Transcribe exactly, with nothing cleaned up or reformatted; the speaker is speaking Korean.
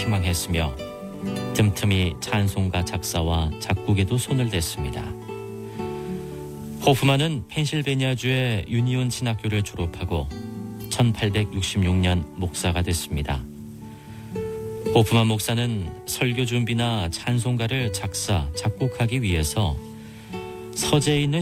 희망했으며 틈틈이 찬송가 작사와 작곡에도 손을 댔습니다. 호프만은 펜실베니아주의 유니온 신학교를 졸업하고 천팔백육십육 년 목사가 됐습니다. 호프만 목사는 설교 준비나 찬송가를 작사, 작곡하기 위해서 서재에 있는